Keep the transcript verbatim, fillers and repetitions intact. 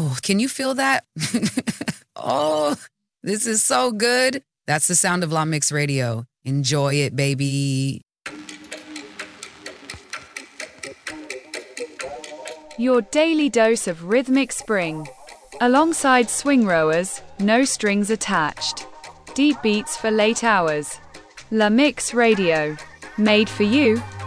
Oh, can you feel that? Oh, this is so good. That's the sound of La Mix Radio. Enjoy it, baby. Your daily dose of rhythmic spring. Alongside swing rowers, no strings attached. Deep beats for late hours. La Mix Radio. Made for you,